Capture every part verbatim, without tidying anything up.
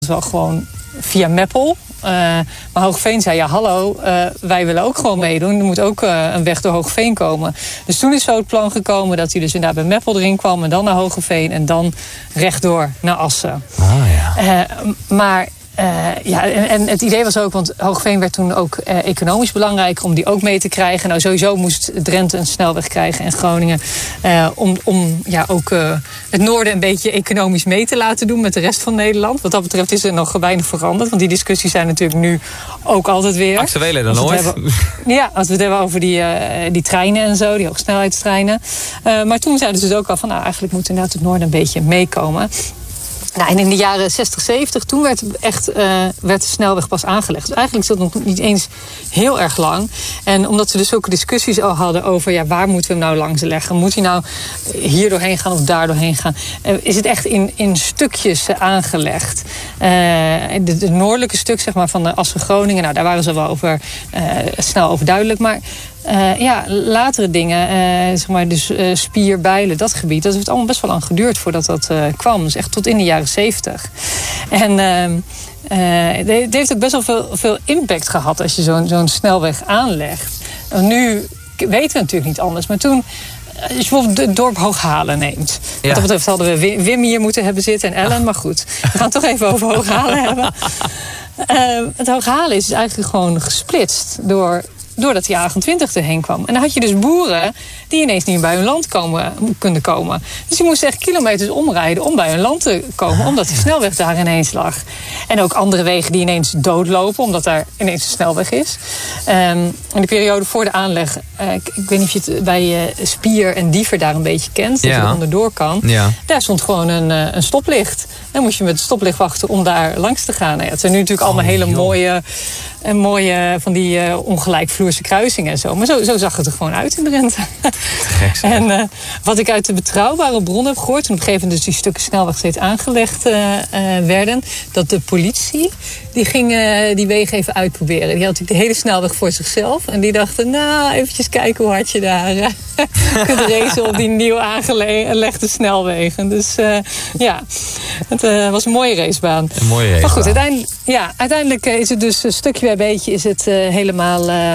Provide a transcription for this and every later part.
wel gewoon via Meppel. Uh, maar Hoogveen zei, ja hallo, uh, wij willen ook gewoon meedoen. Er moet ook uh, een weg door Hoogveen komen. Dus toen is zo het plan gekomen dat hij dus inderdaad bij Meppel erin kwam... en dan naar Hoogeveen en dan rechtdoor naar Assen. Ah, ja. Uh, maar... Uh, ja, en, en het idee was ook, want Hoogveen werd toen ook uh, economisch belangrijk om die ook mee te krijgen. Nou, sowieso moest Drenthe een snelweg krijgen en Groningen. Uh, om om ja, ook uh, het noorden een beetje economisch mee te laten doen met de rest van Nederland. Wat dat betreft is er nog weinig veranderd. Want die discussies zijn natuurlijk nu ook altijd weer. Actueler dan ooit. Hebben, ja, als we het hebben over die, uh, die treinen en zo, die hoogsnelheidstreinen. Uh, maar toen zeiden ze dus ook al van, nou, eigenlijk moet inderdaad het noorden een beetje meekomen. Nou, en in de jaren zestig, zeventig, toen werd, echt, uh, werd de snelweg pas aangelegd. Dus eigenlijk is dat nog niet eens heel erg lang. En omdat ze dus zulke discussies al hadden over... ja, waar moeten we hem nou langs leggen? Moet hij nou hier doorheen gaan of daar doorheen gaan? Uh, is het echt in, in stukjes uh, aangelegd? Uh, de, de noordelijke stuk, zeg maar, van de Assen-Groningen... nou, daar waren ze wel over, uh, snel over duidelijk, maar... Uh, ja, latere dingen, uh, zeg maar, dus uh, Spier, Bijlen, dat gebied... dat heeft allemaal best wel lang geduurd voordat dat uh, kwam. Dus echt tot in de jaren zeventig. En uh, uh, het heeft ook best wel veel, veel impact gehad... als je zo'n zo'n snelweg aanlegt. En nu weten we natuurlijk niet anders, maar toen... Als je bijvoorbeeld het dorp Hooghalen neemt. Ja. Wat dat betreft hadden we Wim hier moeten hebben zitten en Ellen. Maar goed, we gaan het toch even over Hooghalen hebben. Uh, het Hooghalen is eigenlijk gewoon gesplitst door... doordat die A achtentwintig erheen kwam. En dan had je dus boeren die ineens niet bij hun land komen, konden komen. Dus die moesten echt kilometers omrijden om bij hun land te komen, omdat die snelweg daar ineens lag. En ook andere wegen die ineens doodlopen, omdat daar ineens een snelweg is. Um, in de periode voor de aanleg, uh, ik, ik weet niet of je het bij uh, Spier en Diever daar een beetje kent, dat ja. je er onderdoor kan. Ja. Daar stond gewoon een, uh, een stoplicht. Dan moest je met het stoplicht wachten om daar langs te gaan. Nou ja, het zijn nu natuurlijk allemaal oh, hele joh. mooie... En mooie van die uh, ongelijkvloerse kruisingen en zo. Maar zo, zo zag het er gewoon uit in Drenthe. En uh, wat ik uit de betrouwbare bronnen heb gehoord... toen op een gegeven moment dus die stukken snelweg steeds aangelegd uh, uh, werden... dat de politie, die ging uh, die wegen even uitproberen. Die had natuurlijk de hele snelweg voor zichzelf. En die dachten, nou, eventjes kijken hoe hard je daar uh, kunt racen... op die nieuw aangelegde snelwegen. Dus uh, ja, het uh, was een mooie racebaan. Een mooie racebaan. Maar goed, uiteindelijk, ja, uiteindelijk is het dus een stukje bij beetje... is het uh, helemaal... Uh,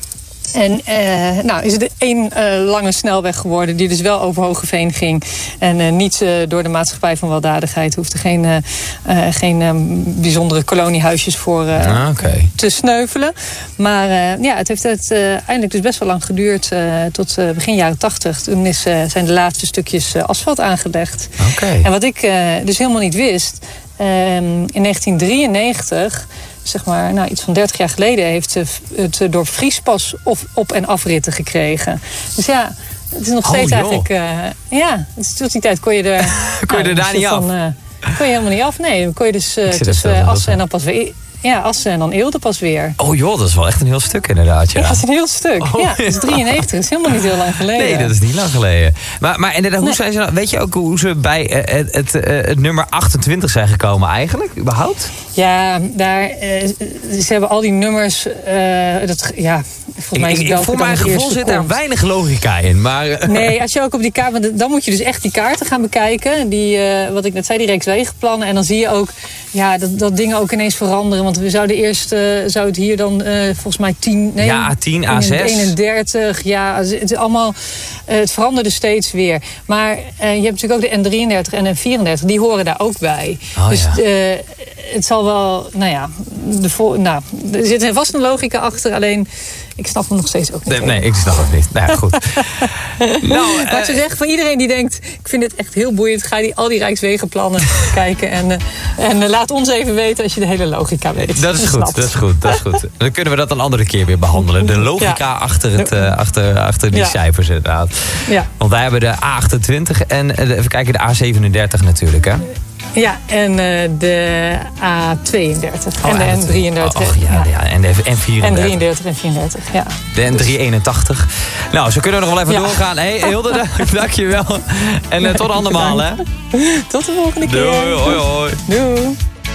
En uh, nou is het één uh, lange snelweg geworden die dus wel over Hoogeveen ging. En uh, niet uh, door de maatschappij van weldadigheid hoefde geen, uh, uh, geen uh, bijzondere koloniehuisjes voor uh, ah, okay. te sneuvelen. Maar uh, ja, het heeft het, uh, eindelijk dus best wel lang geduurd uh, tot uh, begin jaren tachtig. Toen is, uh, zijn de laatste stukjes uh, asfalt aangelegd. Okay. En wat ik uh, dus helemaal niet wist, uh, in negentien drieënnegentig... zeg maar, nou, iets van dertig jaar geleden... heeft het dorp Fries pas op- en afritten gekregen. Dus ja, het is nog steeds oh, eigenlijk... Uh, ja, dus tot die tijd kon je er... kon je nou, er daar niet van, af? Uh, kon je helemaal niet af, nee. Dan kon je dus uh, tussen Assen en dan pas weer... Ja, Assen en dan Eelde pas weer. Oh joh, dat is wel echt een heel stuk inderdaad. Ja, ja dat is een heel stuk. Oh, ja, dat is drieënnegentig. Dat is helemaal niet heel lang geleden. Nee, dat is niet lang geleden. Maar, maar inderdaad, hoe nee. zijn ze nou, weet je ook hoe ze bij uh, het, het, uh, het nummer achtentwintig zijn gekomen eigenlijk, überhaupt? Ja, daar, uh, ze hebben al die nummers... Uh, dat, ja, volgens mij is het ik, ik, voor mijn gevoel zit daar weinig logica in. Maar, uh, nee, als je ook op die kaart... Dan moet je dus echt die kaarten gaan bekijken. Die, uh, wat ik net zei, die Rijkswegenplannen. En dan zie je ook ja, dat, dat dingen ook ineens veranderen. Want we zouden eerst... Uh, zou het hier dan uh, volgens mij tien... Nee, ja, tien, A zes. eenendertig. Ja, het is allemaal... Uh, het veranderde steeds weer. Maar uh, je hebt natuurlijk ook de N drieëndertig en N vierendertig. Die horen daar ook bij. Oh, dus ja. uh, het zal wel... Nou ja, de vo- nou, er zit vast een logica achter. Alleen, ik snap hem nog steeds ook niet. Nee, nee ik snap het niet. Nou ja, goed. nou, uh, maar te zeggen, voor iedereen die denkt... ik vind het echt heel boeiend. Ga die, al die Rijkswegenplannen kijken. En, uh, en uh, laat ons even weten als je de hele logica weet. Dat is goed, snapt. dat is goed. Dat is goed. Dan kunnen we dat een andere keer weer behandelen. De logica ja. achter, het, uh, achter, achter die ja. cijfers inderdaad. Ja. Want wij hebben de A achtentwintig en uh, even kijken, de A zevenendertig natuurlijk, hè? Ja, en uh, de A tweeëndertig oh, en de N drieëndertig. Oh, oh, ja, ja. En de N vierendertig. N drieëndertig en vierendertig, ja. De N driehonderdeenentachtig. Nou, zo kunnen we nog wel even ja. doorgaan. Hé, hey, Hilde, dank je wel. En uh, tot andermaal, hè. Tot de volgende keer. Doei, hoi, hoi. Doei.